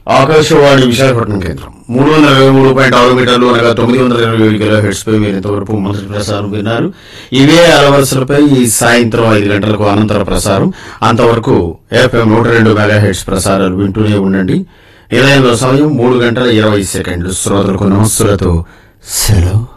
ఆకాశవాణి విశాఖపట్నం కేంద్రం 323.6 మీటర్లు అనగా 927 కిలో హెడ్స్ పై మీరు ఇంతవరకు మొదటి ప్రసారం విన్నారు. ఇవే అలవరుసలపై ఈ సాయంత్రం 5 గంటలకు అనంతర ప్రసారం. అంతవరకు FM 102 మెగా హెడ్స్ ప్రసారాలు వింటూనే ఉండండి. నిలయంలో సమయం 3 గంటల 20 సెకండ్లు. శ్రోతలకు నమస్సులతో సెలవు.